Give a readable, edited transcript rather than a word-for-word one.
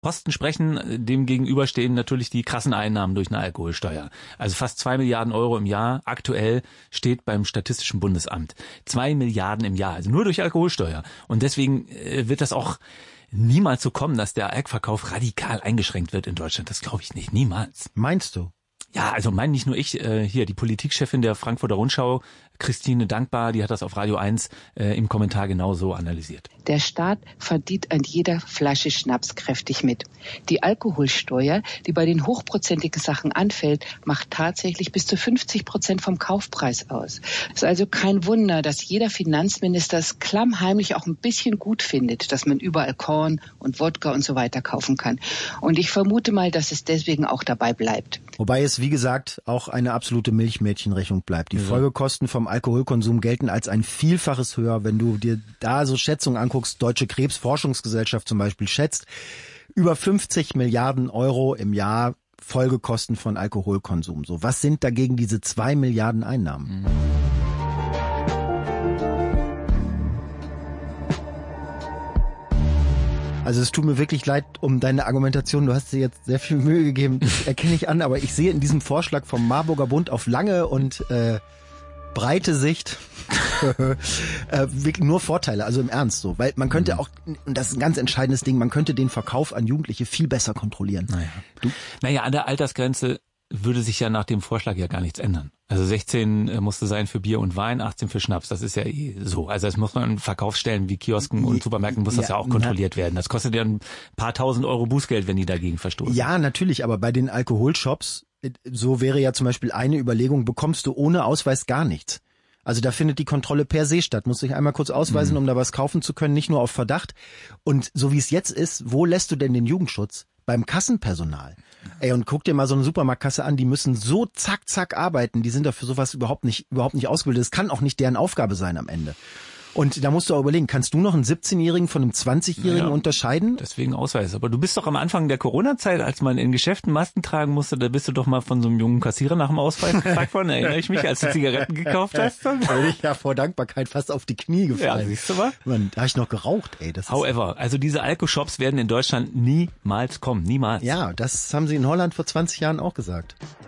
Kosten sprechen, dem gegenüber stehen natürlich die krassen Einnahmen durch eine Alkoholsteuer. Also fast 2 Milliarden Euro im Jahr aktuell steht beim Statistischen Bundesamt. 2 Milliarden im Jahr, also nur durch Alkoholsteuer. Und deswegen wird das auch niemals so kommen, dass der Alkverkauf radikal eingeschränkt wird in Deutschland. Das glaube ich nicht, niemals. Meinst du? Ja, also meine nicht nur ich, hier die Politikchefin der Frankfurter Rundschau, Christine Dankbar, die hat das auf Radio 1 im Kommentar genau so analysiert. Der Staat verdient an jeder Flasche Schnaps kräftig mit. Die Alkoholsteuer, die bei den hochprozentigen Sachen anfällt, macht tatsächlich bis zu 50% vom Kaufpreis aus. Es ist also kein Wunder, dass jeder Finanzminister es klammheimlich auch ein bisschen gut findet, dass man überall Korn und Wodka und so weiter kaufen kann. Und ich vermute mal, dass es deswegen auch dabei bleibt. Wobei es, wie gesagt, auch eine absolute Milchmädchenrechnung bleibt. Die Folgekosten vom Alkoholkonsum gelten als ein Vielfaches höher. Wenn du dir da so Schätzungen anguckst, Deutsche Krebsforschungsgesellschaft zum Beispiel schätzt, über 50 Milliarden Euro im Jahr Folgekosten von Alkoholkonsum. So, was sind dagegen diese 2 Milliarden Einnahmen? Also es tut mir wirklich leid um deine Argumentation. Du hast dir jetzt sehr viel Mühe gegeben, das erkenne ich an, aber ich sehe in diesem Vorschlag vom Marburger Bund auf lange und breite Sicht wirklich nur Vorteile, also im Ernst so. Weil man könnte auch, und das ist ein ganz entscheidendes Ding, man könnte den Verkauf an Jugendliche viel besser kontrollieren. Naja, an der Altersgrenze würde sich ja nach dem Vorschlag ja gar nichts ändern. Also 16 musste sein für Bier und Wein, 18 für Schnaps. Das ist ja eh so. Also das muss man in Verkaufsstellen wie Kiosken und Supermärkten muss das ja auch kontrolliert werden. Das kostet ja ein paar tausend Euro Bußgeld, wenn die dagegen verstoßen. Ja, natürlich, aber bei den Alkoholshops, so wäre ja zum Beispiel eine Überlegung, bekommst du ohne Ausweis gar nichts. Also da findet die Kontrolle per se statt. Musst dich einmal kurz ausweisen, um da was kaufen zu können, nicht nur auf Verdacht. Und so wie es jetzt ist, wo lässt du denn den Jugendschutz? Beim Kassenpersonal. Ey, und guck dir mal so eine Supermarktkasse an, die müssen so zack arbeiten, die sind dafür sowas überhaupt nicht ausgebildet. Das kann auch nicht deren Aufgabe sein am Ende. Und da musst du auch überlegen, kannst du noch einen 17-Jährigen von einem 20-Jährigen unterscheiden? Deswegen Ausweis. Aber du bist doch am Anfang der Corona-Zeit, als man in Geschäften Masken tragen musste, da bist du doch mal von so einem jungen Kassierer nach dem Ausweis gefragt worden. Erinnere ich mich, als du Zigaretten gekauft hast? Da bin ich ja vor Dankbarkeit fast auf die Knie gefallen. Ja, siehst du mal? Mann, da habe ich noch geraucht, ey. However, also diese Alko-Shops werden in Deutschland niemals kommen. Niemals. Ja, das haben sie in Holland vor 20 Jahren auch gesagt.